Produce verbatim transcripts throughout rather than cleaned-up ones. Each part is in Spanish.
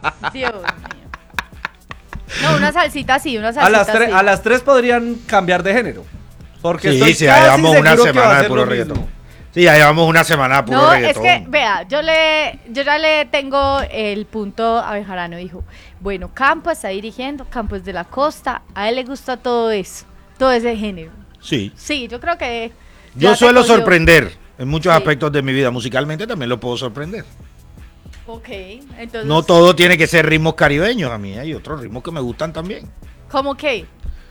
Dios mío. No, una salsita sí, una salsita A las, tre- sí. a las tres podrían cambiar de género. Porque Sí, estoy sí, casi ya llevamos una seguro que va a semana de ser puro lo mismo. reggaetón. Sí, ya llevamos una semana de puro No, reggaetón. es que, vea, yo le, yo ya le tengo el punto a Bejarano, dijo, bueno, Campo está dirigiendo, Campo es de la costa, a él le gusta todo eso, todo ese género. Sí. Sí, yo creo que... Yo ya te suelo cogió. sorprender en muchos Sí. aspectos de mi vida. Musicalmente también lo puedo sorprender. Ok, entonces... No todo tiene que ser ritmos caribeños. A mí hay otros ritmos que me gustan también. ¿Cómo qué?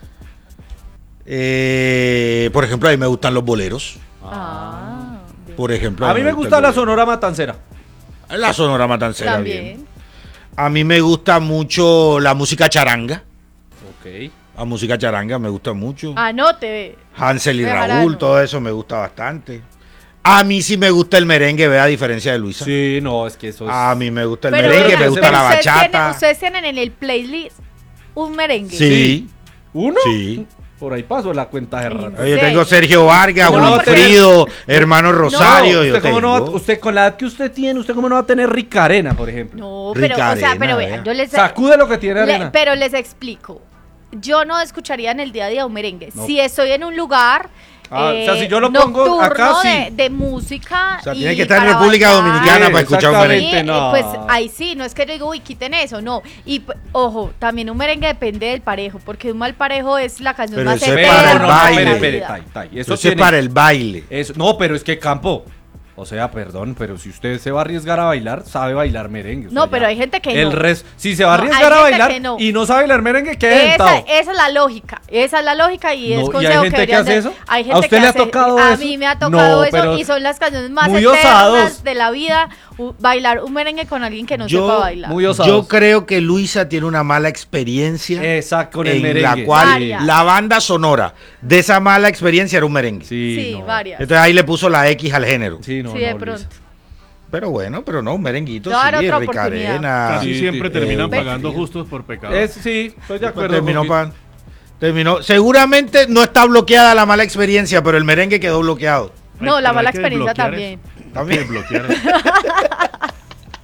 Eh, por ejemplo, a mí me gustan los boleros. Ah, bien. Por ejemplo, A mí me gusta el la bolero. Sonora Matancera. La Sonora Matancera, También. bien. A mí me gusta mucho la música charanga. Ok. La música charanga me gusta mucho. Anote. Hansel y Bejarano. Raúl, todo eso me gusta bastante. A mí sí me gusta el merengue, vea, a diferencia de Luisa. Sí, no, es que eso es... A mí me gusta el Pero merengue, venga, me gusta la ustedes bachata. tienen- ustedes tienen en el playlist un merengue. Sí, ¿Uno? sí. Por ahí paso la cuenta de rato. Yo Sí. tengo Sergio Vargas, No, Wilfrido, hermano Rosario. No, yo usted, cómo no va- tengo. usted con la edad que usted tiene, usted cómo no va a tener Rica Arena, por ejemplo. No, pero, Rica o sea, Arena, pero vea. vean, yo les... Sacude lo que tiene le- Arena. pero les explico. Yo no escucharía en el día a día un merengue. No. Si estoy en un lugar... Ah, eh, o sea, si yo lo pongo nocturno acá, sí. de, de música. O sea, y tiene que estar en para República bailar. Dominicana Sí, para escuchar un exactamente. merengue. Sí, no. eh, pues ahí sí, no es que yo digo, uy, quiten eso, no. Y p- ojo, también un merengue depende del parejo, porque un mal parejo es la canción Pero más eso es eterna para el de la baile. Espere, espere, vida. tai, tai. Eso, Eso es tiene- para el baile. eso- no, pero es que Campo, o sea, perdón, pero si usted se va a arriesgar a bailar, sabe bailar merengue. o No, sea, pero ya. hay gente que El no. res- si se va a No, hay arriesgar a gente bailar que no. y no sabe bailar merengue, quede Esa, sentado. esa es la lógica, esa es la lógica y No, es ¿y hay consejo gente que deberían hace de- eso? Hay ¿A gente usted que le ha hace- tocado a eso? mí me ha tocado No, eso pero y son las canciones más muy eternas osados. de la vida, u- bailar un merengue con alguien que no Yo- sepa bailar. Muy osados. Yo creo que Luisa tiene una mala experiencia Exacto, con el en merengue. la cual Varias. la banda sonora de esa mala experiencia era un merengue. Sí, Sí, no. varias. Entonces ahí le puso la X al género. Sí, no, Sí, no, de Luis. pronto. Pero bueno, pero no, un merenguito, Dar sí, otra Rica oportunidad. Arena. Casi Sí, siempre sí, terminan eh, pagando justos por pecado. Es, sí, estoy de Pues acuerdo. terminó, con- pa- terminó. Seguramente no está bloqueada la mala experiencia, pero el merengue quedó bloqueado. Ay, No, la pero mala hay que experiencia desbloquear también. eso. Hay que También. desbloquear eso.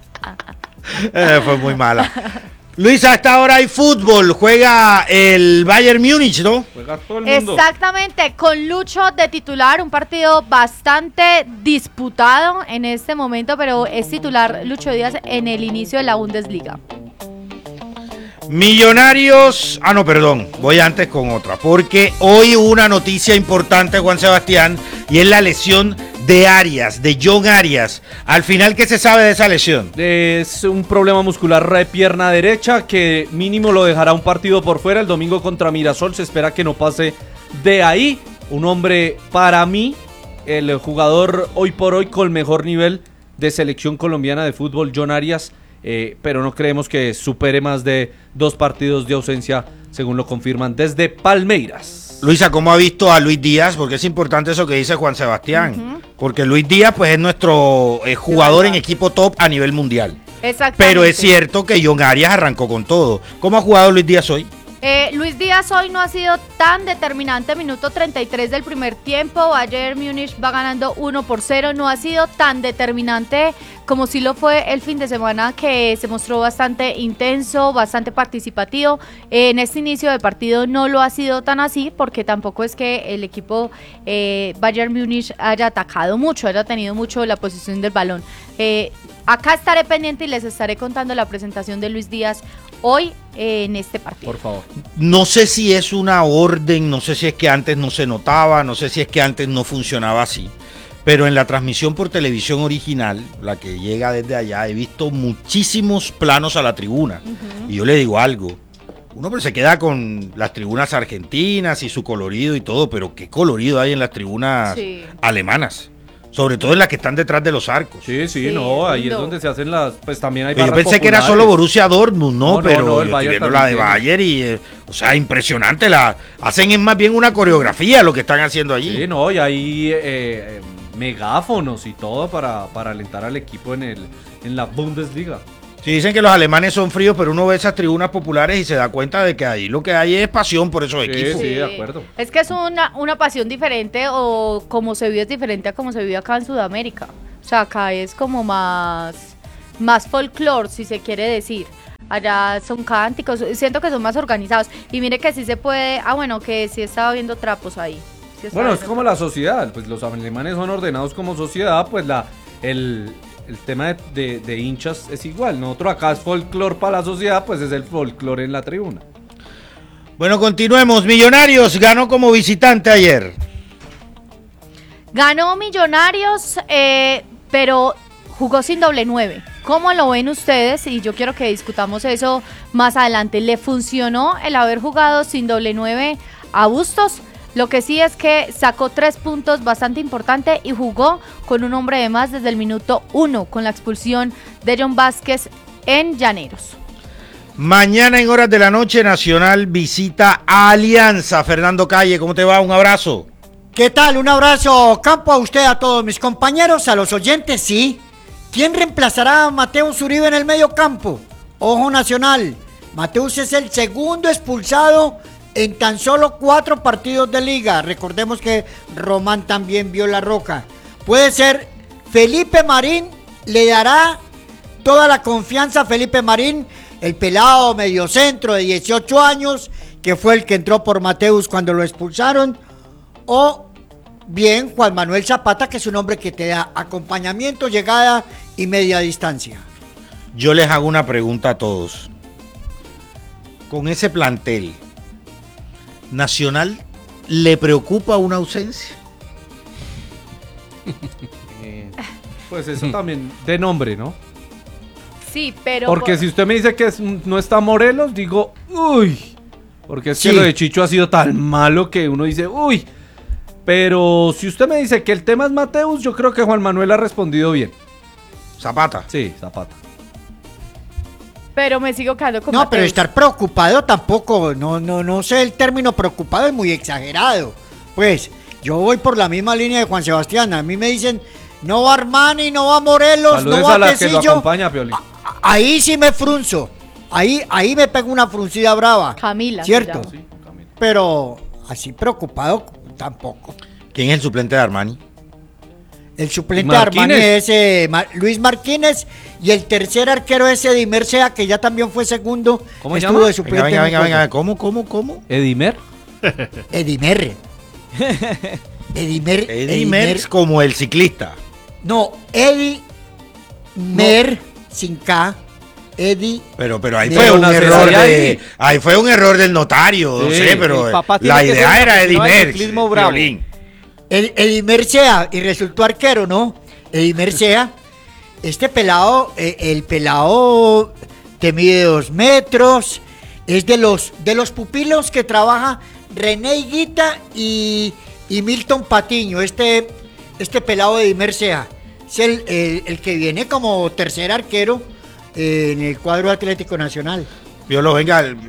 Eh, fue muy mala. Luisa, a esta hora hay fútbol. Juega el Bayern Múnich, ¿no? Juega todo el mundo. Exactamente, con Lucho de titular, un partido bastante disputado en este momento, pero es titular Lucho Díaz en el inicio de la Bundesliga. Millonarios. Ah, no, perdón. Voy antes con otra. Porque hoy hubo una noticia importante, Juan Sebastián, y es la lesión de Arias, de John Arias. Al final, ¿qué se sabe de esa lesión? Es un problema muscular de pierna derecha que mínimo lo dejará un partido por fuera. El domingo contra Mirasol se espera que no pase de ahí. Un hombre, para mí, el jugador hoy por hoy con mejor nivel de selección colombiana de fútbol, John Arias. Eh, pero no creemos que supere más de dos partidos de ausencia, según lo confirman desde Palmeiras. Luisa, ¿cómo ha visto a Luis Díaz? Porque es importante eso que dice Juan Sebastián. Ujú. Porque Luis Díaz, pues, es nuestro eh, jugador en equipo top a nivel mundial. Exactamente. Pero es cierto que John Arias arrancó con todo. ¿Cómo ha jugado Luis Díaz hoy? Eh, Luis Díaz hoy no ha sido tan determinante, minuto treinta y tres del primer tiempo, Bayern Múnich va ganando uno por cero, no ha sido tan determinante como sí lo fue el fin de semana, que se mostró bastante intenso, bastante participativo. Eh, en este inicio de partido no lo ha sido tan así, porque tampoco es que el equipo eh, Bayern Múnich haya atacado mucho, haya tenido mucho la posición del balón. Eh, acá estaré pendiente y les estaré contando la presentación de Luis Díaz hoy eh, en este partido. Por favor. No sé si es una orden, no sé si es que antes no se notaba, no sé si es que antes no funcionaba así, pero en la transmisión por televisión original, la que llega desde allá, he visto muchísimos planos a la tribuna. Ujú. Y yo le digo algo, uno pues se queda con las tribunas argentinas y su colorido y todo, pero qué colorido hay en las tribunas Sí. alemanas, sobre todo en las que están detrás de los arcos. Sí, sí, Sí, no, ahí lindo. es donde se hacen las, pues también hay Pero yo barras pensé que era populares. solo Borussia Dortmund, no, No, no, pero no, el yo estoy Bayern viendo la de también Bayern y, eh, o sea, impresionante. La hacen es más bien una coreografía lo que están haciendo allí. Sí, no, y hay eh, eh, megáfonos y todo para, para alentar al equipo en el en la Bundesliga. Sí, dicen que los alemanes son fríos, pero uno ve esas tribunas populares y se da cuenta de que ahí lo que hay es pasión por esos Sí, equipos. sí, de acuerdo. Es que es una, una pasión diferente, o como se vive es diferente a como se vive acá en Sudamérica. O sea, acá es como más, más folclore, si se quiere decir. Allá son cánticos, siento que son más organizados. Y mire que sí se puede, ah bueno, que sí estaba viendo trapos ahí. Sí estaba Bueno, es viendo como la sociedad, pues los alemanes son ordenados como sociedad, pues la el, el tema de, de, de hinchas es igual. Nosotros acá es folclore para la sociedad, pues es el folclore en la tribuna. Bueno, continuemos. Millonarios ganó como visitante ayer. Ganó Millonarios, eh, pero jugó sin doble nueve. ¿Cómo lo ven ustedes? Y yo quiero que discutamos eso más adelante. ¿Le funcionó el haber jugado sin doble nueve a Bustos? Lo que sí es que sacó tres puntos bastante importante y jugó con un hombre de más desde el minuto uno, con la expulsión de John Vázquez en Llaneros. Mañana en horas de la noche, Nacional visita a Alianza. Fernando Calle, ¿cómo te va? Un abrazo. ¿Qué tal? Un abrazo, Campo, a usted, a todos mis compañeros, a los oyentes, sí. ¿Quién reemplazará a Mateus Uribe en el medio campo? Ojo, Nacional. Mateus es el segundo expulsado en tan solo cuatro partidos de liga. Recordemos que Román también vio la roca. Puede ser Felipe Marín, le dará toda la confianza a Felipe Marín, el pelado mediocentro de dieciocho años, que fue el que entró por Mateus cuando lo expulsaron, o bien Juan Manuel Zapata, que es un hombre que te da acompañamiento, llegada y media distancia. Yo les hago una pregunta a todos. Con ese plantel, ¿Nacional le preocupa una ausencia? Eh, pues eso también de nombre, ¿no? Sí, pero... Porque por... si usted me dice que es, no está Morelos, digo, uy, porque es Sí. que lo de Chicho ha sido tan malo que uno dice, uy. Pero si usted me dice que el tema es Mateus, yo creo que Juan Manuel ha respondido bien. Zapata. Sí, Zapata. Pero me sigo quedando con No, Mateus. pero estar preocupado tampoco, no, no, no sé, el término preocupado es muy exagerado. Pues, yo voy por la misma línea de Juan Sebastián. A mí me dicen, no va Armani, no va Morelos, Saludes no va a la que lo Tecillo. acompaña, Piolín. Ahí sí me frunzo. Ahí, ahí me pego una fruncida brava. Camila. se ¿Cierto? llama. Sí, Camilo. Pero así preocupado tampoco. ¿Quién es el suplente de Armani? El suplente de Marquínez. Armani es eh, Ma- Luis Marquínez, y el tercer arquero es Edimer Sea, que ya también fue segundo. ¿Cómo se estuvo llama? de suplente. Venga, venga, en un venga, juego. venga. ¿Cómo, cómo, cómo? Edimer. Edimer. Edimer. Eddie Merckx como el ciclista. No, Eddie Mer, sin K. Eddie. Pero, pero ahí De fue un una error cesárea de, ahí. ahí fue un error del notario, no Sí, sé, pero el papá tiene la que ser idea un era Eddie aficionado al Merckx, ciclismo bravo. Piolín. El, Edimer Sea, y resultó arquero, ¿no? Edimer Sea. Este pelado, eh, el pelado te mide dos metros. Es de los, de los pupilos que trabaja René Higuita y, y Milton Patiño. Este, este pelado de Edimer Sea es el, el, el que viene como tercer arquero eh, en el cuadro Atlético Nacional. Piolo, venga, el-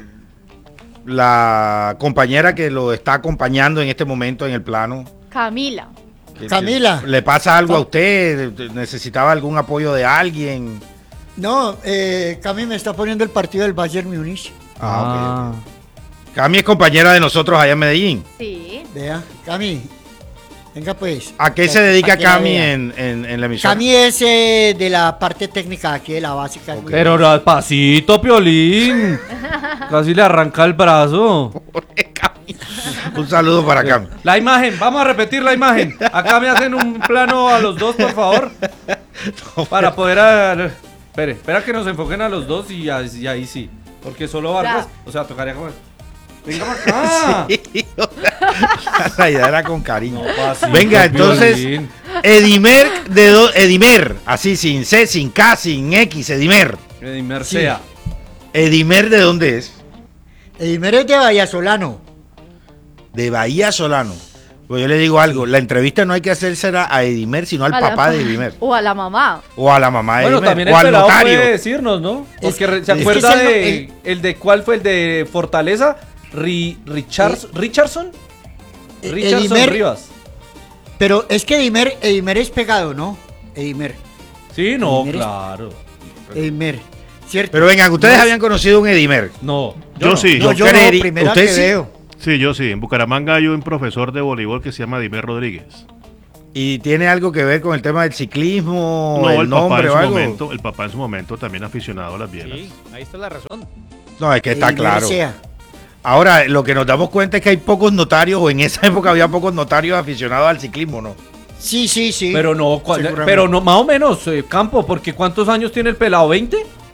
la compañera que lo está acompañando en este momento en el plano. Camila. que- Camila. ¿Le pasa algo a usted? ¿Necesitaba algún apoyo de alguien? No, eh, Cami me está poniendo el partido del Bayern Múnich. Ah, ok, ok. Cami es compañera de nosotros allá en Medellín. Sí. Vea, Cami. Venga pues. ¿A qué Pa- se dedica pa' que la Cami vea. en, en, en la emisora? Cami es eh, de la parte técnica aquí, de la básica. es muy- Pero despacito, Piolín. Casi le arranca el brazo. Un saludo para Cami. La imagen, vamos a repetir la imagen. Acá me hacen un plano a los dos, por favor. Para poder... a- Espere, espera que nos enfoquen a los dos y, ya- y ahí sí. Porque solo Vargas, o sea, tocaría como... Venga para acá. La idea era con cariño. No, pasito, Venga, entonces, Piolín. Edimer, de do- Edimer, así sin C, sin K, sin X, Edimer. Edimer Sea. ¿Edimer de dónde es? Edimer es de Vallasolano. De Bahía Solano. Pues yo le digo algo, la entrevista no hay que hacérsela a Edimer, sino al A la papá pa- de Edimer. O a la mamá. O a la mamá de Bueno, Edimer. también el O al pelado notario. puede decirnos, ¿no? Porque Es- re- ¿se es que acuerda es el- de el- el de cuál fue el de Fortaleza? Ri- Richards, ¿Richardson? Eh, Richardson Edimer- Rivas. Pero es que Edimer, Edimer es pegado, ¿no? Edimer. Sí, no, Edimer es- claro. Edimer. ¿Cierto? Pero vengan, ustedes No es- habían conocido un Edimer. No, Yo no. sí. No, yo creería- no, primera ¿usted que sí? veo. Sí, yo sí. En Bucaramanga hay un profesor de voleibol que se llama Dimer Rodríguez. ¿Y tiene algo que ver con el tema del ciclismo, No, el, el papá, nombre en o su algo? momento, el papá en su momento también aficionado a las bielas. Sí, ahí está la razón. No, es que está Y claro. Murcia. Ahora, lo que nos damos cuenta es que hay pocos notarios, o en esa época había pocos notarios aficionados al ciclismo, ¿no? Sí, sí, sí. Pero no, cua- Seguramente. pero no, más o menos, eh, Campo, porque ¿cuántos años tiene el pelado? ¿veinte?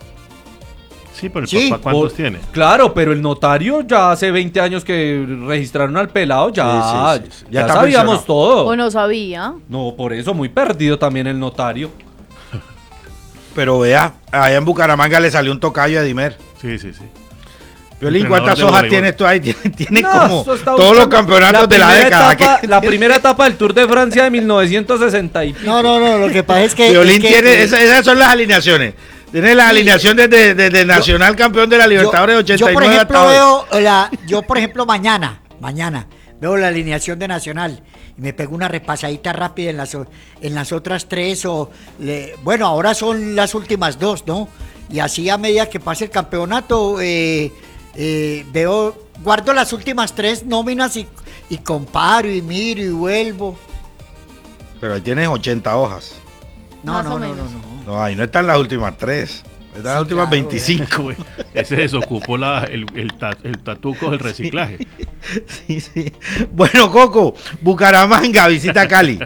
Sí, pero el Sí. papá, ¿cuántos Por- tiene? Claro, pero el notario ya hace veinte años que registraron al pelado, ya, Sí, sí, sí, sí. Ya ya, está sabíamos pensionado. todo. O no sabía. No, por eso muy perdido también el notario. Pero vea, allá en Bucaramanga le salió un tocayo a Dimer. Sí, sí, sí. Violín, Entrenador ¿cuántas de hojas voleibol. tienes tú ahí? Tiene, tiene No, como eso está todos los buscando- campeonatos de la primera década. etapa- que- la primera etapa del Tour de Francia de mil novecientos sesenta y pico. No, no, no, lo que pasa es que... Violín es que, tiene, eh, esa- esas son las alineaciones. Tiene la Sí. alineación desde, desde Nacional campeón de la Libertadores de ochenta y yo, por nueve ejemplo, hasta hoy. veo la, yo, por ejemplo, mañana, mañana, veo la alineación de Nacional y me pego una repasadita rápida en las, o- en las otras tres o, le- bueno, ahora son las últimas dos, ¿no? Y así a medida que pase el campeonato, eh, eh, veo, guardo las últimas tres nóminas y, y comparo y miro y vuelvo. Pero ahí tienes ochenta hojas. No, Más no, o no, no, menos. no. No, ahí no están las últimas tres. Están las últimas claro, veinticinco. Güey, ese desocupó la, el, el, ta- el tatuco del reciclaje. Sí, sí. Bueno, Coco, Bucaramanga visita Cali.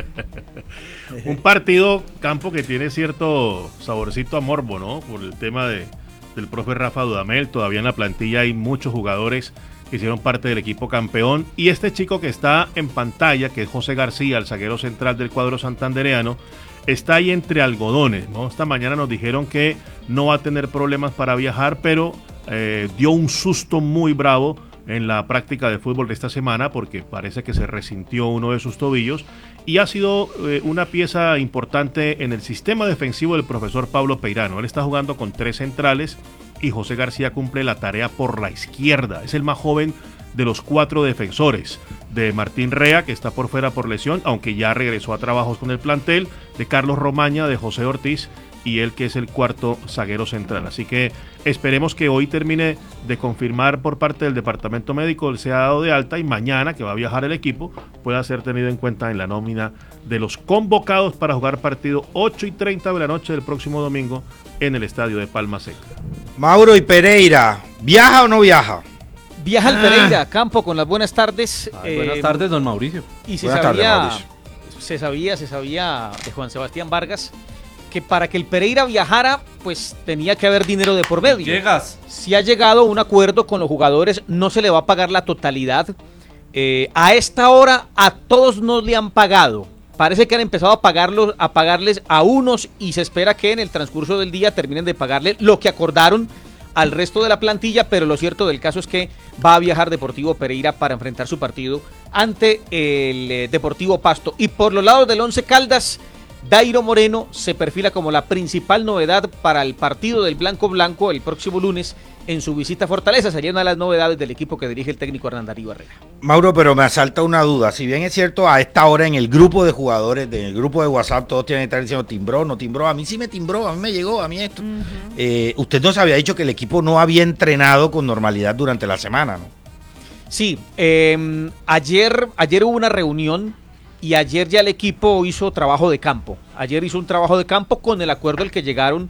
Un partido, Campo, que tiene cierto saborcito a morbo, ¿no? Por el tema de, del profe Rafa Dudamel. Todavía en la plantilla hay muchos jugadores que hicieron parte del equipo campeón. Y este chico que está en pantalla, que es José García, el zaguero central del cuadro santandereano, está ahí entre algodones, ¿no? Esta mañana nos dijeron que no va a tener problemas para viajar, pero eh, dio un susto muy bravo en la práctica de fútbol de esta semana porque parece que se resintió uno de sus tobillos y ha sido eh, una pieza importante en el sistema defensivo del profesor Pablo Peirano. Él está jugando con tres centrales y José García cumple la tarea por la izquierda. Es el más joven de los cuatro defensores, de Martín Rea, que está por fuera por lesión, aunque ya regresó a trabajos con el plantel, de Carlos Romaña, de José Ortiz y él que es el cuarto zaguero central. Así que esperemos que hoy termine de confirmar por parte del departamento médico, él se ha dado de alta y mañana que va a viajar el equipo pueda ser tenido en cuenta en la nómina de los convocados para jugar partido ocho y treinta de la noche del próximo domingo en el estadio de Palma Seca. Mauro y Pereira, ¿viaja o no viaja? Viaja Ah. al Pereira, Campo, con las buenas tardes. Ay, buenas eh, tardes, don Mauricio. Y se Buenas tardes, sabía, Mauricio. se sabía, se sabía de Juan Sebastián Vargas que para que el Pereira viajara, pues tenía que haber dinero de por medio. Llegas. Si ha llegado a un acuerdo con los jugadores, no se le va a pagar la totalidad. Eh, a esta hora a todos no le han pagado. Parece que han empezado a pagarlos, a pagarles a unos y se espera que en el transcurso del día terminen de pagarle lo que acordaron al resto de la plantilla, pero lo cierto del caso es que va a viajar Deportivo Pereira para enfrentar su partido ante el eh, Deportivo Pasto. Y por los lados del Once Caldas, Dairo Moreno se perfila como la principal novedad para el partido del Blanco Blanco el próximo lunes en su visita a Fortaleza. Sería una de las novedades del equipo que dirige el técnico Hernán Darío Herrera. Mauro, pero me asalta una duda. Si bien es cierto, a esta hora en el grupo de jugadores, en el grupo de WhatsApp, todos tienen que estar diciendo timbró, no timbró. A mí sí me timbró, a mí me llegó, a mí esto. Eh, usted nos había dicho que el equipo no había entrenado con normalidad durante la semana, ¿no? Sí, eh, ayer, ayer hubo una reunión y ayer ya el equipo hizo trabajo de campo. Ayer hizo un trabajo de campo con el acuerdo al que llegaron.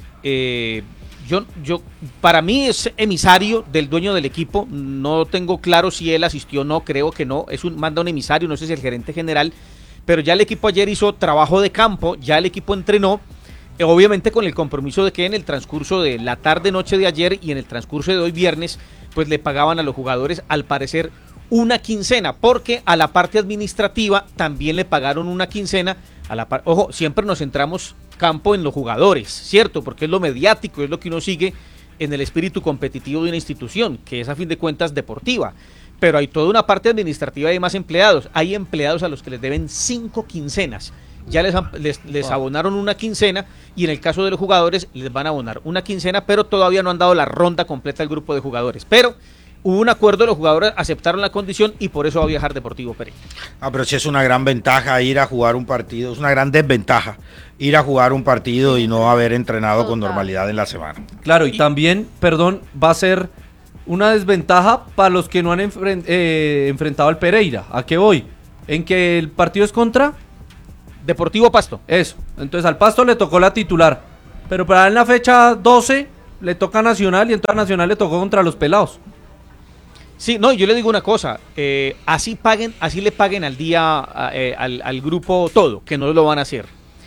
Eh, yo, yo, para mí es emisario del dueño del equipo. No tengo claro si él asistió o no, creo que no. Es un, manda un emisario, no sé si el gerente general. Pero ya el equipo ayer hizo trabajo de campo, ya el equipo entrenó. eh, Obviamente con el compromiso de que en el transcurso de la tarde-noche de ayer y en el transcurso de hoy viernes, pues le pagaban a los jugadores, al parecer, una quincena, porque a la parte administrativa también le pagaron una quincena. A la par- Ojo, siempre nos centramos campo en los jugadores, ¿cierto? Porque es lo mediático, es lo que uno sigue en el espíritu competitivo de una institución, que es a fin de cuentas deportiva. Pero hay toda una parte administrativa y hay más empleados. Hay empleados a los que les deben cinco quincenas. Ya les, han- les, les abonaron una quincena y en el caso de los jugadores les van a abonar una quincena, pero todavía no han dado la ronda completa al grupo de jugadores. Pero hubo un acuerdo, los jugadores aceptaron la condición y por eso va a viajar Deportivo Pereira. Ah, pero sí es una gran ventaja ir a jugar un partido, es una gran desventaja ir a jugar un partido y no haber entrenado con Total. normalidad en la semana. Claro, y también, perdón, va a ser una desventaja para los que no han enfren- eh, enfrentado al Pereira. ¿A qué voy? En que el partido es contra Deportivo Pasto. Eso. Entonces al Pasto le tocó la titular. Pero para en la fecha doce le toca Nacional y entonces a Nacional le tocó contra los pelados. Sí, no, yo le digo una cosa, eh, así paguen, así le paguen al día eh, al, al grupo todo, que no lo van a hacer.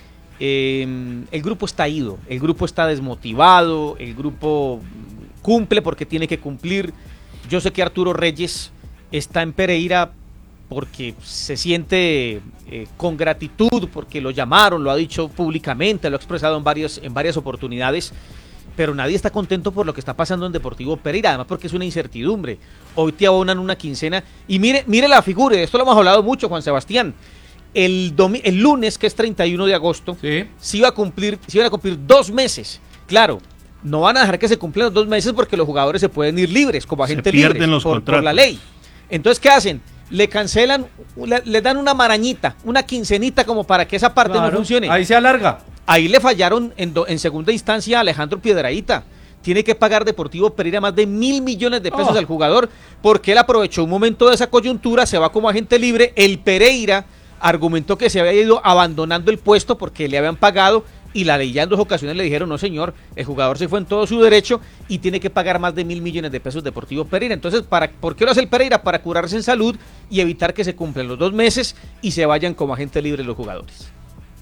Eh, el grupo está ido, el grupo está desmotivado, el grupo cumple porque tiene que cumplir. Yo sé que Arturo Reyes está en Pereira porque se siente eh, con gratitud, porque lo llamaron, lo ha dicho públicamente, lo ha expresado en varias, en varias oportunidades, pero nadie está contento por lo que está pasando en Deportivo Pereira, además porque es una incertidumbre. Hoy te abonan una quincena, y mire, mire la figura, de esto lo hemos hablado mucho, Juan Sebastián. El, domi- el lunes, que es treinta y uno de agosto, Sí. se iba a cumplir, se iban a cumplir dos meses. Claro, no van a dejar que se cumplan los dos meses porque los jugadores se pueden ir libres, como Se agentes pierden libres, los por, por contratos. la ley. Entonces, ¿qué hacen? Le cancelan, le, le dan una marañita, una quincenita como para que esa parte Claro, no funcione. ahí se alarga. Ahí le fallaron en, do- en segunda instancia a Alejandro Piedrahíta. Tiene que pagar Deportivo Pereira más de mil millones de pesos Oh. al jugador porque él aprovechó un momento de esa coyuntura, se va como agente libre. El Pereira argumentó que se había ido abandonando el puesto porque le habían pagado y la ley ya en dos ocasiones le dijeron, no señor, el jugador se fue en todo su derecho y tiene que pagar más de mil millones de pesos Deportivo Pereira. Entonces, ¿para, ¿por qué lo hace el Pereira? Para curarse en salud y evitar que se cumplan los dos meses y se vayan como agente libre los jugadores.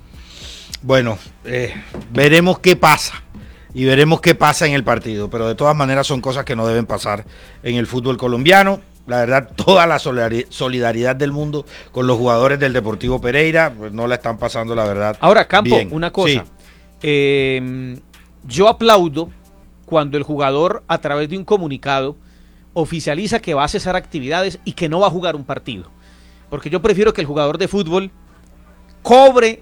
Bueno, eh, veremos qué pasa y veremos qué pasa en el partido, pero de todas maneras son cosas que no deben pasar en el fútbol colombiano. La verdad, toda la solidari- solidaridad del mundo con los jugadores del Deportivo Pereira, pues no la están pasando, la verdad. Ahora, Campo, bien. una cosa. Sí. Eh, yo aplaudo cuando el jugador, a través de un comunicado, oficializa que va a cesar actividades y que no va a jugar un partido. Porque yo prefiero que el jugador de fútbol cobre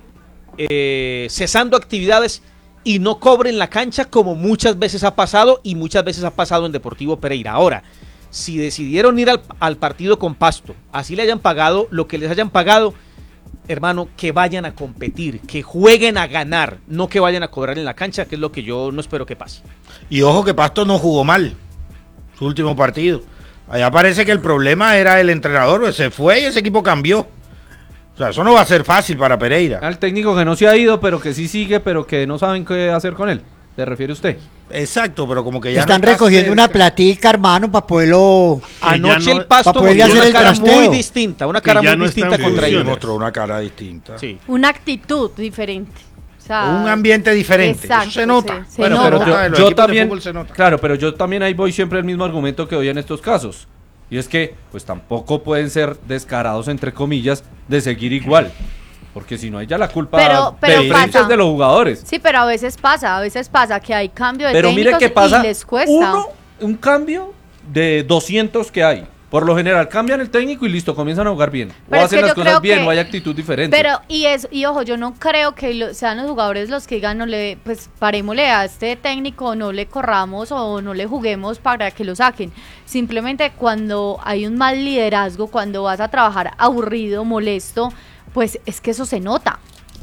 eh, cesando actividades y no cobre en la cancha, como muchas veces ha pasado y muchas veces ha pasado en Deportivo Pereira. Ahora, si decidieron ir al, al partido con Pasto, así le hayan pagado lo que les hayan pagado, hermano, que vayan a competir, que jueguen a ganar, no que vayan a cobrar en la cancha, que es lo que yo no espero que pase. Y ojo que Pasto no jugó mal su último partido. Allá parece que el problema era el entrenador, pues se fue y ese equipo cambió. O sea, eso no va a ser fácil para Pereira. Al técnico que no se ha ido, pero que sí sigue, pero que no saben qué hacer con él. ¿Se refiere usted? Exacto, pero como que ya Están no está recogiendo una cerca. platica, hermano, para poderlo... Que Anoche ya no- el Pasto para poder mostró hacer una el cara trasteo. muy distinta, una Que cara ya muy no está en distinta contra Sí, funciones. ellos. mostró una cara distinta. Sí. Una actitud diferente. O sea, Un ambiente diferente. exacto, Eso se nota. se- se Bueno, nota. pero pero nota, yo, en los yo equipos de también, fútbol se nota. claro, pero yo también ahí voy siempre el mismo argumento que doy en estos casos. Y es que, pues tampoco pueden ser descarados, entre comillas, de seguir igual. Porque si no, hay ya la culpa Pero- pero de, pasa. es de los jugadores. Sí, pero a veces pasa, a veces pasa que hay cambio de Pero mire técnicos qué pasa, y les cuesta. uno, un cambio de doscientos que hay. Por lo general, cambian el técnico y listo, comienzan a jugar bien. Pero o es que hacen las yo cosas creo bien, que- o hay actitud diferente. Pero, y es, y ojo, yo no creo que lo- sean los jugadores los que digan, no le, pues parémosle a este técnico, no le corramos o no le juguemos para que lo saquen. Simplemente cuando hay un mal liderazgo, cuando vas a trabajar aburrido, molesto, pues es que eso se nota.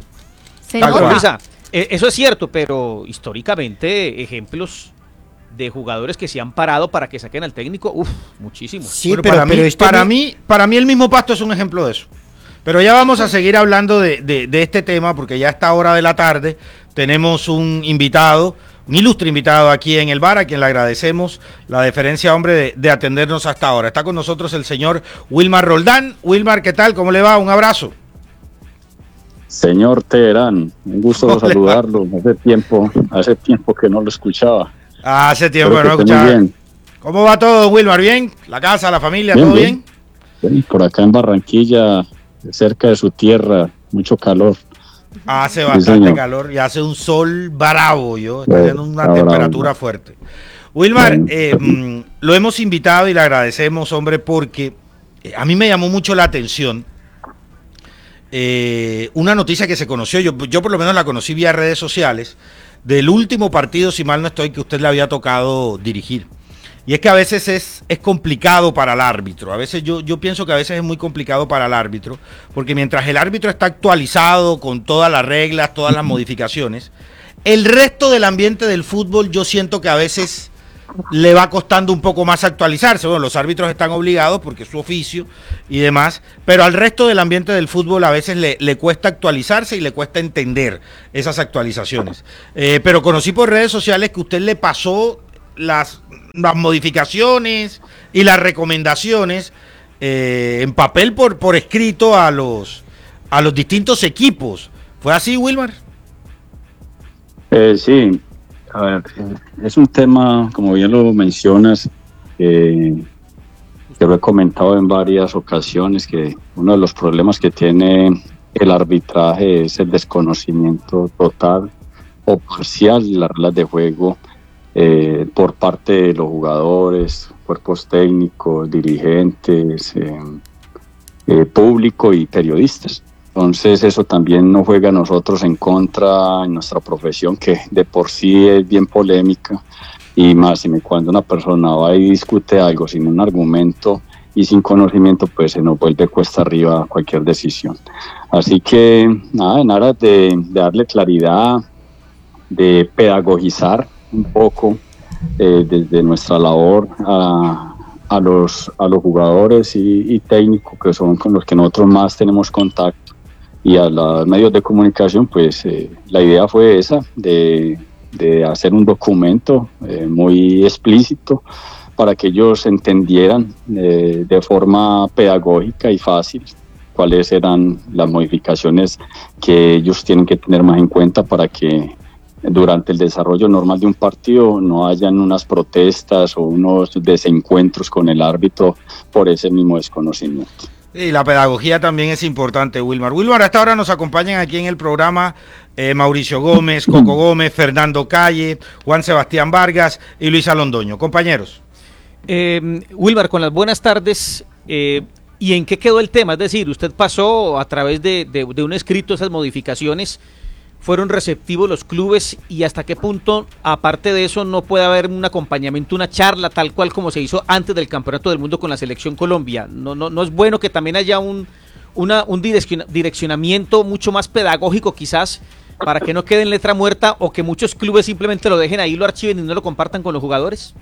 Se Tal nota. cual. Luisa, eh, eso es cierto, pero históricamente ejemplos de jugadores que se han parado para que saquen al técnico, uff, muchísimos. Sí, Bueno, pero, para, pero mí, este para, mi- mí, para mí el mismo Pasto es un ejemplo de eso. Pero ya vamos a seguir hablando de, de- de este tema porque ya a esta hora de la tarde tenemos un invitado, un ilustre invitado aquí en el bar, a quien le agradecemos la deferencia, hombre, de, de atendernos hasta ahora. Está con nosotros el señor Wilmar Roldán. Wilmar, ¿qué tal? ¿Cómo le va? Un abrazo. Señor Teherán, un gusto ¿Cómo le va? saludarlo. Hace tiempo, hace tiempo que no lo escuchaba. Hace tiempo Espero que no que esté muy escuchaba. bien. ¿Cómo va todo, Wilmar? ¿Bien? ¿La casa, la familia, Bien, todo bien. bien? Sí, por acá en Barranquilla, cerca de su tierra, mucho calor. Hace Sí, bastante señor. calor y hace un sol bravo, yo, está Sí, haciendo una está temperatura bravo. fuerte. Wilmar, Sí. eh, mm, lo hemos invitado y le agradecemos, hombre, porque eh, a mí me llamó mucho la atención eh, una noticia que se conoció, yo, yo por lo menos la conocí vía redes sociales, del último partido, si mal no estoy, que usted le había tocado dirigir. Y es que a veces es, es complicado para el árbitro. A veces yo, yo pienso que a veces es muy complicado para el árbitro, porque mientras el árbitro está actualizado con todas las reglas, todas las modificaciones, el resto del ambiente del fútbol yo siento que a veces le va costando un poco más actualizarse. Bueno, los árbitros están obligados porque es su oficio y demás, pero al resto del ambiente del fútbol a veces le, le cuesta actualizarse y le cuesta entender esas actualizaciones. Eh, pero conocí por redes sociales que usted le pasó las, las modificaciones y las recomendaciones eh, en papel por, por escrito a los, a los distintos equipos. ¿Fue así, Wilmar? Eh, sí, a ver, es un tema, como bien lo mencionas, eh, que lo he comentado en varias ocasiones, que uno de los problemas que tiene el arbitraje es el desconocimiento total o parcial de las reglas de juego eh, por parte de los jugadores, cuerpos técnicos, dirigentes, eh, eh, público y periodistas. Entonces eso también nos juega a nosotros en contra en nuestra profesión, que de por sí es bien polémica, y más cuando una persona va y discute algo sin un argumento y sin conocimiento, pues se nos vuelve cuesta arriba cualquier decisión. Así que nada, en aras de, de darle claridad, de pedagogizar un poco eh, desde nuestra labor a, a, los, a los jugadores y, y técnicos, que son con los que nosotros más tenemos contacto, y a los medios de comunicación, pues eh, la idea fue esa, de, de hacer un documento eh, muy explícito para que ellos entendieran eh, de forma pedagógica y fácil cuáles eran las modificaciones que ellos tienen que tener más en cuenta para que durante el desarrollo normal de un partido no hayan unas protestas o unos desencuentros con el árbitro por ese mismo desconocimiento. Y la pedagogía también es importante, Wilmar. Wilmar, hasta ahora nos acompañan aquí en el programa eh, Mauricio Gómez, Coco Gómez, Fernando Calle, Juan Sebastián Vargas y Luisa Londoño. Compañeros. Eh, Wilmar, con las buenas tardes, eh, ¿y en qué quedó el tema? Es decir, usted pasó a través de, de, de un escrito esas modificaciones, ¿fueron receptivos los clubes y hasta qué punto, aparte de eso, no puede haber un acompañamiento, una charla tal cual como se hizo antes del Campeonato del Mundo con la Selección Colombia? ¿No, no, no es bueno que también haya un, una, un direccionamiento mucho más pedagógico quizás para que no quede en letra muerta o que muchos clubes simplemente lo dejen ahí, lo archiven y no lo compartan con los jugadores?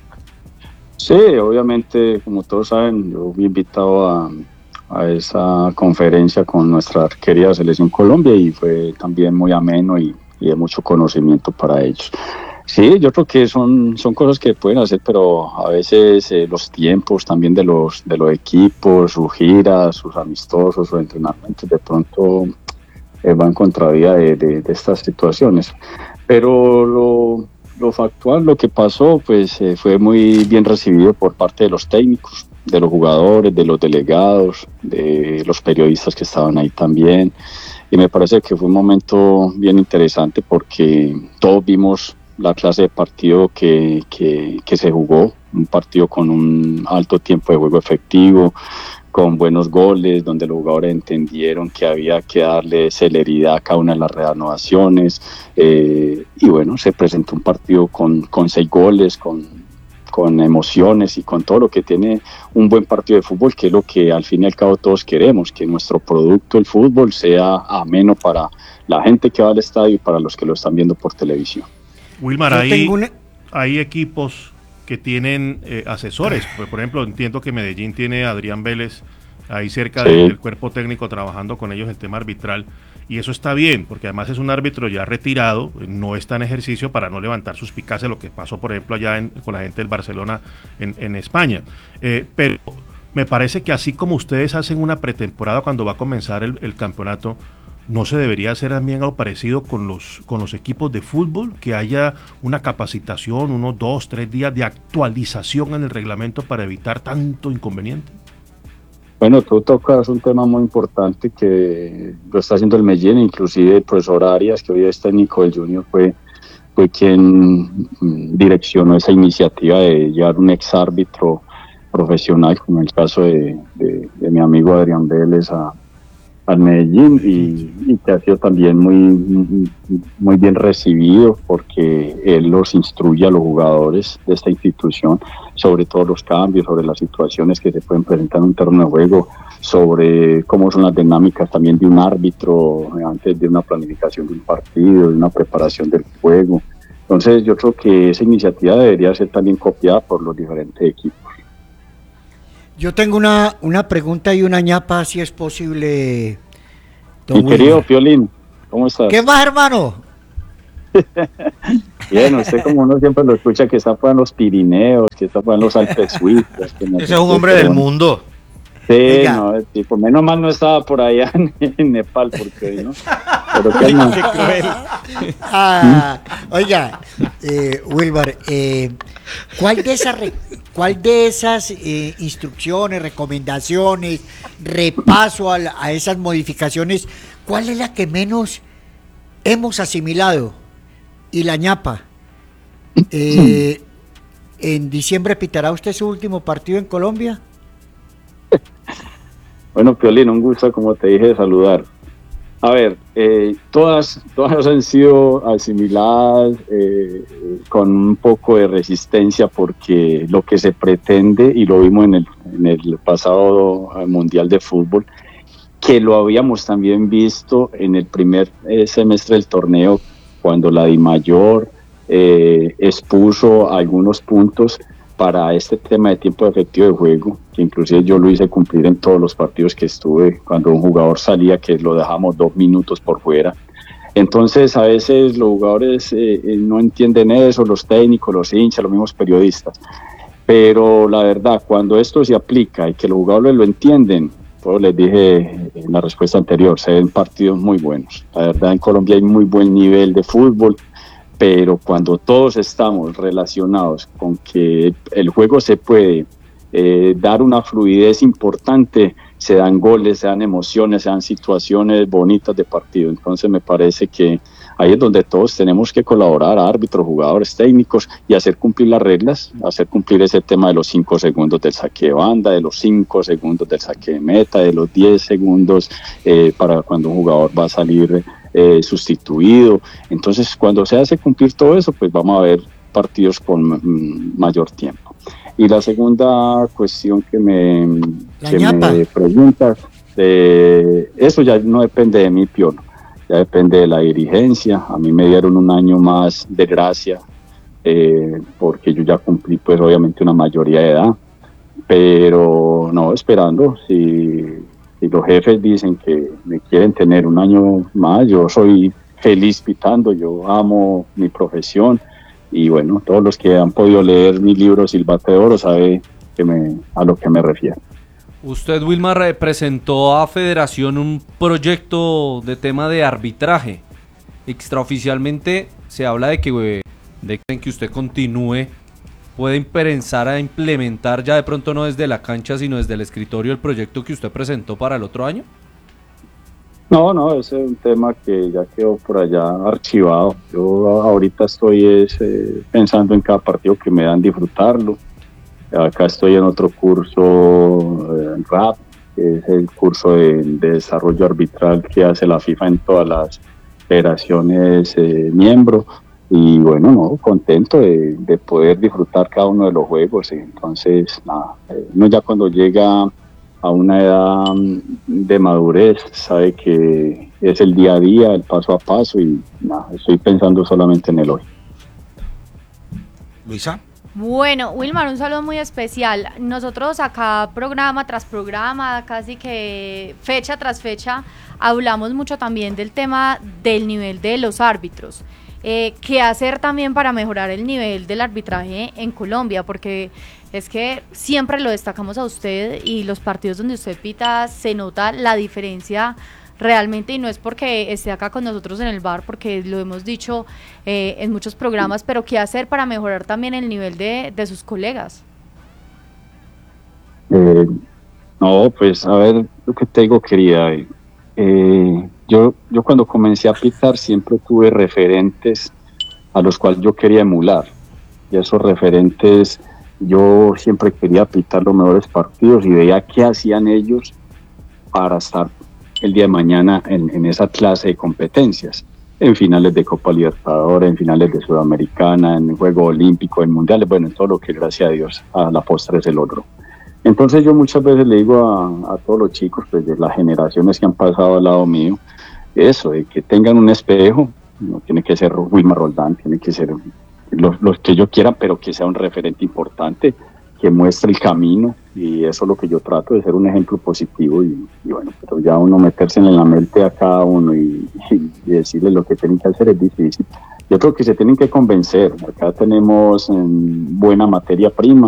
Sí, obviamente, como todos saben, yo fui invitado a... a esa conferencia con nuestra querida Selección Colombia y fue también muy ameno y, y de mucho conocimiento para ellos. Sí, yo creo que son, son cosas que pueden hacer, pero a veces eh, los tiempos también de los, de los equipos, sus giras, sus amistosos, sus entrenamientos, de pronto eh, van contravía de, de, de estas situaciones. Pero lo, lo factual, lo que pasó, pues eh, fue muy bien recibido por parte de los técnicos, de los jugadores, de los delegados, de los periodistas que estaban ahí también, y me parece que fue un momento bien interesante porque todos vimos la clase de partido que, que, que se jugó, un partido con un alto tiempo de juego efectivo, con buenos goles, donde los jugadores entendieron que había que darle celeridad a cada una de las renovaciones, eh, y bueno, se presentó un partido con, con seis goles, con con emociones y con todo lo que tiene un buen partido de fútbol, que es lo que al fin y al cabo todos queremos, que nuestro producto, el fútbol, sea ameno para la gente que va al estadio y para los que lo están viendo por televisión. Wilmar, hay, una... hay equipos que tienen eh, asesores, por, por ejemplo, entiendo que Medellín tiene a Adrián Vélez ahí cerca sí. del cuerpo técnico trabajando con ellos el tema arbitral, y eso está bien, porque además es un árbitro ya retirado, no está en ejercicio para no levantar suspicacia, lo que pasó por ejemplo allá en, con la gente del Barcelona en, en España, eh, pero me parece que así como ustedes hacen una pretemporada cuando va a comenzar el, el campeonato, ¿no se debería hacer también algo parecido con los, con los equipos de fútbol? Que haya una capacitación, unos dos, tres días de actualización en el reglamento para evitar tanto inconveniente. Bueno, tú tocas un tema muy importante que lo está haciendo el Medellín, inclusive el profesor Arias, que hoy es técnico del Junior, fue, fue quien direccionó esa iniciativa de llevar un ex árbitro profesional, como el caso de, de, de mi amigo Adrián Vélez a, al Medellín, y, y que ha sido también muy, muy bien recibido porque él los instruye a los jugadores de esta institución sobre todos los cambios, sobre las situaciones que se pueden presentar en un terreno de juego, sobre cómo son las dinámicas también de un árbitro antes de una planificación de un partido, de una preparación del juego. Entonces yo creo que esa iniciativa debería ser también copiada por los diferentes equipos. Yo tengo una, una pregunta y una ñapa, si es posible. Mi querido Piolín, ¿cómo estás? ¿Qué más, hermano? Bien, usted como uno siempre lo escucha que está por los Pirineos, que está por los Alpes suizos. No Ese es un hombre del mundo. Sí, Oiga. no, el tipo, menos mal no estaba por allá en, en Nepal, porque no. Pero qué más. Ah, oiga, eh, Wilmar, eh, ¿cuál de esas, re- cuál de esas eh, instrucciones, recomendaciones, repaso a, la- a esas modificaciones, cuál es la que menos hemos asimilado? Y la ñapa, eh, ¿en diciembre pitará usted su último partido en Colombia? Bueno, Piolín, un gusto, como te dije, saludar. A ver, eh, todas, todas han sido asimiladas eh, con un poco de resistencia porque lo que se pretende, y lo vimos en el, en el pasado Mundial de Fútbol, que lo habíamos también visto en el primer eh, semestre del torneo, cuando la DIMAYOR eh, expuso algunos puntos para este tema de tiempo efectivo de juego, que inclusive yo lo hice cumplir en todos los partidos que estuve, cuando un jugador salía que lo dejamos dos minutos por fuera. Entonces a veces los jugadores eh, eh, no entienden eso, los técnicos, los hinchas, los mismos periodistas, pero la verdad, cuando esto se aplica y que los jugadores lo entienden, pues les dije en la respuesta anterior, se ven partidos muy buenos. La verdad, en Colombia hay muy buen nivel de fútbol, pero cuando todos estamos relacionados con que el juego se puede eh, dar una fluidez importante, se dan goles, se dan emociones, se dan situaciones bonitas de partido. Entonces me parece que ahí es donde todos tenemos que colaborar, árbitros, jugadores, técnicos, y hacer cumplir las reglas, hacer cumplir ese tema de los cinco segundos del saque de banda, de los cinco segundos del saque de meta, de los diez segundos eh, para cuando un jugador va a salir eh, sustituido. Entonces, cuando se hace cumplir todo eso, pues vamos a ver partidos con mm, mayor tiempo. Y la segunda cuestión que me, que me preguntas, eh, eso ya no depende de mí, Piolo, ya depende de la dirigencia. A mí me dieron un año más de gracia, eh, porque yo ya cumplí pues obviamente una mayoría de edad, pero no, esperando, si, si los jefes dicen que me quieren tener un año más, yo soy feliz pitando, yo amo mi profesión. Y bueno, todos los que han podido leer mi libro Silbate de Oro saben que me, a lo que me refiero. Usted, Wilmar, representó a Federación un proyecto de tema de arbitraje. Extraoficialmente se habla de que, de que usted continúe, puede pensar a implementar ya de pronto no desde la cancha, sino desde el escritorio el proyecto que usted presentó para el otro año. No, no, ese es un tema que ya quedó por allá archivado. Yo ahorita estoy es, eh, pensando en cada partido que me dan disfrutarlo. Acá estoy en otro curso, eh, R A P, que es el curso de, de desarrollo arbitral que hace la FIFA en todas las federaciones eh, miembros. Y bueno, no, contento de, de poder disfrutar cada uno de los juegos. Entonces, nada, eh, uno ya cuando llega a una edad de madurez sabe que es el día a día, el paso a paso, y nada, estoy pensando solamente en el hoy. Luisa. Bueno, Wilmar, un saludo muy especial. Nosotros acá, programa tras programa, casi que fecha tras fecha, hablamos mucho también del tema del nivel de los árbitros. Eh, ¿Qué hacer también para mejorar el nivel del arbitraje en Colombia? Porque es que siempre lo destacamos a usted, y los partidos donde usted pita se nota la diferencia realmente, y no es porque esté acá con nosotros en el bar, porque lo hemos dicho eh, en muchos programas, pero ¿qué hacer para mejorar también el nivel de, de sus colegas? Eh, no, pues a ver, lo que te digo, querida, eh, yo, yo cuando comencé a pitar siempre tuve referentes a los cuales yo quería emular, y esos referentes yo siempre quería pitar los mejores partidos y veía qué hacían ellos para estar el día de mañana en, en esa clase de competencias, en finales de Copa Libertadores, en finales de Sudamericana, en el Juego Olímpico, en Mundiales, bueno, en todo lo que gracias a Dios a la postre se logró. Entonces yo muchas veces le digo a, a todos los chicos pues, de las generaciones que han pasado al lado mío, eso, de que tengan un espejo no tiene que ser Wilmar Roldán, tiene que ser los, los que yo quiera, pero que sea un referente importante, que muestre el camino, y eso es lo que yo trato, de ser un ejemplo positivo. Y, y bueno, pero ya uno meterse en la mente a cada uno y, y, y decirle lo que tienen que hacer es difícil. Yo creo que se tienen que convencer. Acá tenemos eh, buena materia prima,